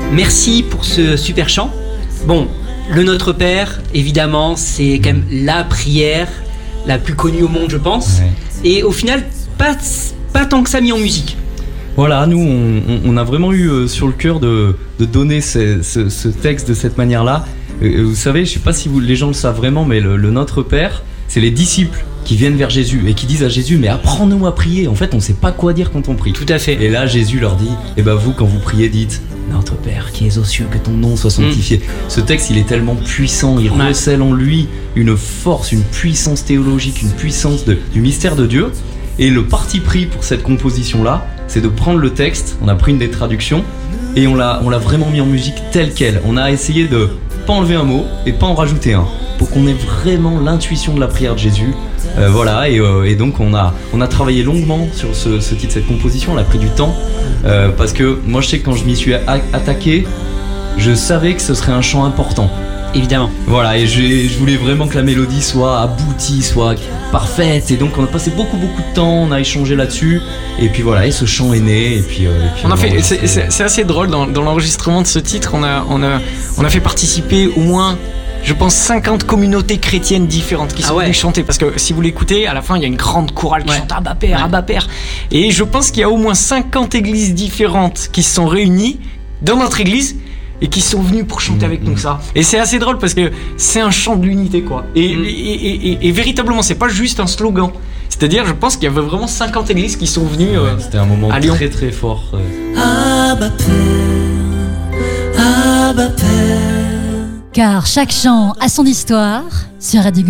merci pour ce super chant. Bon, le Notre Père, évidemment, c'est quand même la prière la plus connue au monde, je pense. Ouais. Et au final, pas tant que ça mis en musique. Voilà, nous, on a vraiment eu sur le cœur de donner ce texte de cette manière-là. Vous savez, je sais pas si les gens le savent vraiment, mais le Notre Père, c'est les disciples qui viennent vers Jésus et qui disent à Jésus, mais apprends-nous à prier. En fait, on sait pas quoi dire quand on prie. Tout à fait. Et là, Jésus leur dit, vous, quand vous priez, dites, Notre Père qui es aux cieux, que ton nom soit sanctifié. Ce texte, il est tellement puissant, il recèle en lui une force, une puissance théologique, une puissance du mystère de Dieu. Et le parti pris pour cette composition-là, c'est de prendre le texte, on a pris une des traductions, et on l'a vraiment mis en musique tel quel. On a essayé de pas enlever un mot et pas en rajouter un, pour qu'on ait vraiment l'intuition de la prière de Jésus. Et donc on a travaillé longuement sur ce titre, cette composition, on a pris du temps, parce que moi je sais que quand je m'y suis attaqué, je savais que ce serait un chant important. Évidemment. Voilà, et je voulais vraiment que la mélodie soit aboutie, soit parfaite, et donc on a passé beaucoup de temps, on a échangé là-dessus, et puis voilà, et ce chant est né, et puis on a fait, c'est assez drôle dans l'enregistrement de ce titre, on a fait participer au moins, je pense, 50 communautés chrétiennes différentes qui sont venues chanter, parce que si vous l'écoutez, à la fin il y a une grande chorale qui chante Abba Père, Abba Père, et je pense qu'il y a au moins 50 églises différentes qui se sont réunies dans notre église et qui sont venus pour chanter avec nous ça. Et c'est assez drôle parce que c'est un chant de l'unité, quoi. Et véritablement, c'est pas juste un slogan. C'est-à-dire, je pense qu'il y avait vraiment 50 églises qui sont venues c'était un moment à Lyon. Très très fort. Abba Père, Abba Père. Car chaque chant a son histoire sur Radio